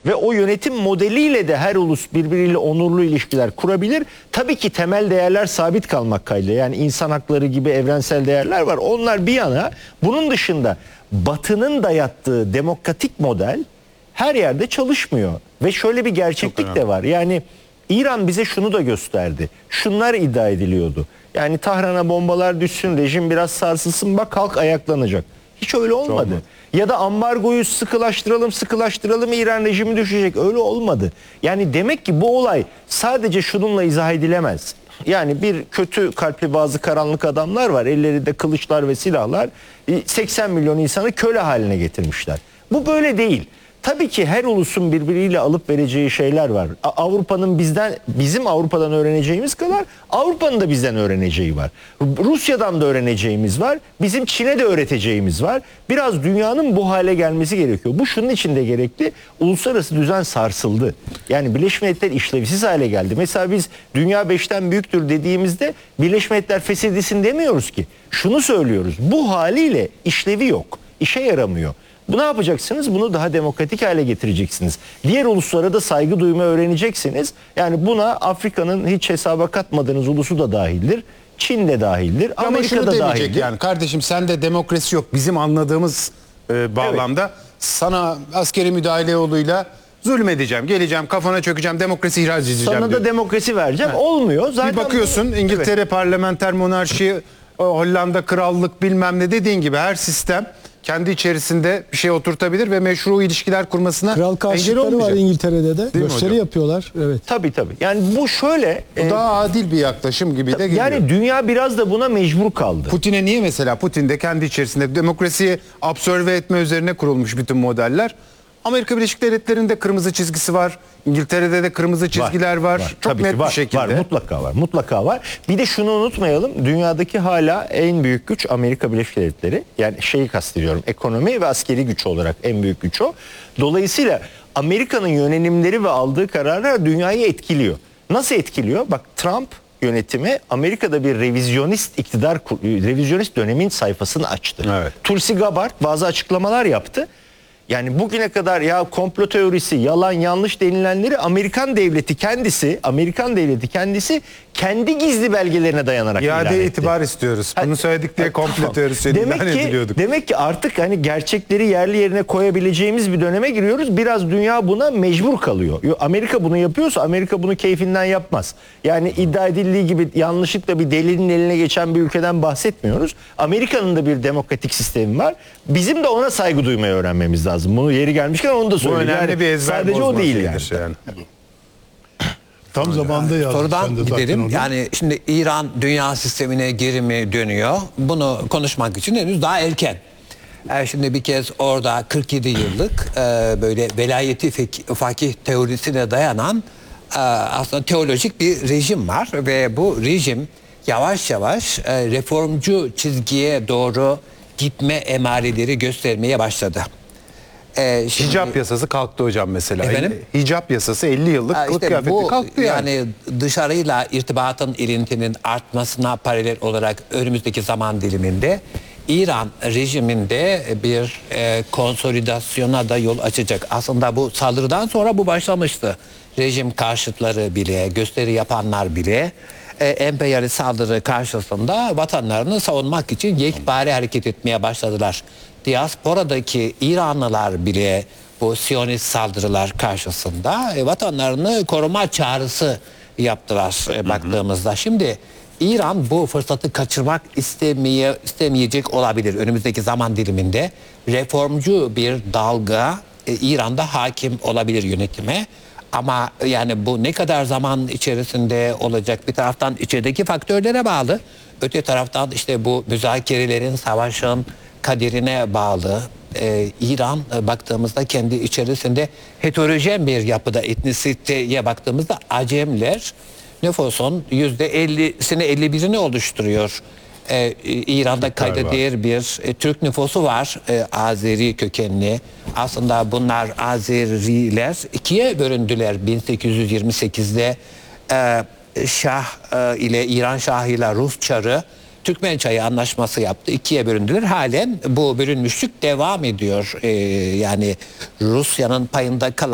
ve o yönetim modeliyle de her ulus birbiriyle onurlu ilişkiler kurabilir. Tabii ki temel değerler sabit kalmak kaydıyla. Yani insan hakları gibi evrensel değerler var. Onlar bir yana, bunun dışında Batı'nın dayattığı demokratik model her yerde çalışmıyor. Ve şöyle bir gerçeklik de var. Yani İran bize şunu da gösterdi. Şunlar iddia ediliyordu. Yani Tahran'a bombalar düşsün, rejim biraz sarsılsın, bak halk ayaklanacak. Hiç öyle olmadı. Ya da ambargoyu sıkılaştıralım İran rejimi düşecek. Öyle olmadı. Yani demek ki bu olay sadece şununla izah edilemez. Yani bir kötü kalpli bazı karanlık adamlar var. Ellerinde kılıçlar ve silahlar 80 milyon insanı köle haline getirmişler. Bu böyle değil. Tabii ki her ulusun birbiriyle alıp vereceği şeyler var. Avrupa'nın bizim Avrupa'dan öğreneceğimiz kadar Avrupa'nın da bizden öğreneceği var. Rusya'dan da öğreneceğimiz var. Bizim Çin'e de öğreteceğimiz var. Biraz dünyanın bu hale gelmesi gerekiyor. Bu şunun için de gerekli. Uluslararası düzen sarsıldı. Yani Birleşmiş Milletler işlevsiz hale geldi. Mesela biz dünya 5'ten büyüktür dediğimizde Birleşmiş Milletler feshedilsin demiyoruz ki. Şunu söylüyoruz. Bu haliyle işlevi yok. İşe yaramıyor. Bu ne yapacaksınız? Bunu daha demokratik hale getireceksiniz. Diğer uluslara da saygı duymayı öğreneceksiniz. Yani buna Afrika'nın hiç hesaba katmadığınız ulusu da dahildir. Çin de dahildir. Amerika da dahildir. Yani kardeşim sende demokrasi yok. Bizim anladığımız bağlamda sana askeri müdahale yoluyla zulmedeceğim, geleceğim, kafana çökeceğim, demokrasi ihraç edeceğim Sana diyor. da demokrasi vereceğim. Olmuyor. Zaten bir bakıyorsun İngiltere parlamenter monarşi, Hollanda krallık bilmem ne dediğin gibi her sistem kendi içerisinde bir şey oturtabilir ve meşru ilişkiler kurmasına Kral engel karşıtları olmayacak. var İngiltere'de de. Değil mi Gösteri hocam? yapıyorlar. Evet. Tabii. Yani bu şöyle. Bu daha adil bir yaklaşım gibi de geliyor. Yani dünya biraz da buna mecbur kaldı. Putin'e niye mesela? Putin de kendi içerisinde demokrasiyi absorbe etme üzerine kurulmuş bütün modeller. Amerika Birleşik Devletleri'nde kırmızı çizgisi var. İngiltere'de de kırmızı çizgiler var. Çok Tabii net ki var, bir şekilde. Var, mutlaka var. Bir de şunu unutmayalım. Dünyadaki hala en büyük güç Amerika Birleşik Devletleri. Yani şeyi kastediyorum. Ekonomi ve askeri güç olarak en büyük güç o. Dolayısıyla Amerika'nın yönelimleri ve aldığı kararlar dünyayı etkiliyor. Nasıl etkiliyor? Bak Trump yönetimi Amerika'da bir revizyonist dönemin sayfasını açtı. Evet. Tulsi Gabbard bazı açıklamalar yaptı. Yani bugüne kadar ya komplo teorisi, yalan, yanlış denilenleri Amerikan devleti kendisi kendi gizli belgelerine dayanarak ilan İade etti. itibar istiyoruz. Bunu söyledik diye komplo teorisi ilan ediliyorduk. Demek ki artık hani gerçekleri yerli yerine koyabileceğimiz bir döneme giriyoruz. Biraz dünya buna mecbur kalıyor. Amerika bunu yapıyorsa Amerika bunu keyfinden yapmaz. Yani iddia edildiği gibi yanlışlıkla bir delinin eline geçen bir ülkeden bahsetmiyoruz. Amerika'nın da bir demokratik sistemi var. Bizim de ona saygı duymayı öğrenmemiz lazım. Bunu yeri gelmişken onu da söyleyeyim. Bu önemli Yani bir ezber sadece o değil yani. Tam zamanında yazdım. Sorudan gidelim. Yani şimdi İran dünya sistemine geri mi dönüyor? Bunu konuşmak için henüz daha erken. Şimdi bir kez orada 47 yıllık böyle velayeti fakih teorisine dayanan aslında teolojik bir rejim var ve bu rejim yavaş yavaş reformcu çizgiye doğru gitme emareleri göstermeye başladı. Hicap yasası kalktı hocam mesela. Efendim? Hicap yasası 50 yıllık kılık İşte kıyafeti bu kalktı yani. yani dışarıyla irtibatın, ilintinin artmasına paralel olarak önümüzdeki zaman diliminde İran rejiminde bir konsolidasyona da yol açacak. Aslında bu saldırıdan sonra bu başlamıştı. Rejim karşıtları bile, gösteri yapanlar bile emperyalist saldırı karşısında vatanlarını savunmak için yekpare hareket etmeye başladılar. Diasporadaki İranlılar bile bu Siyonist saldırılar karşısında vatanlarını koruma çağrısı yaptılar baktığımızda. Şimdi İran bu fırsatı kaçırmak istemeyecek olabilir. Önümüzdeki zaman diliminde reformcu bir dalga İran'da hakim olabilir yönetime. Ama yani bu ne kadar zaman içerisinde olacak? Bir taraftan içerideki faktörlere bağlı. Öte taraftan işte bu müzakerelerin, savaşın kaderine bağlı. İran baktığımızda kendi içerisinde heterojen bir yapıda, etnisiteye baktığımızda Acemler nüfusun %50'sini 51'ini oluşturuyor. İran'da kayda değer bir Türk nüfusu var, Azeri kökenli. Aslında bunlar Azeriler ikiye bölündüler 1828'de Şah ile İran Şahı ile Rus Çarı Türkmen Çayı anlaşması yaptı. İkiye bölündüler. Halen bu bölünmüşlük devam ediyor. Yani Rusya'nın payında kalan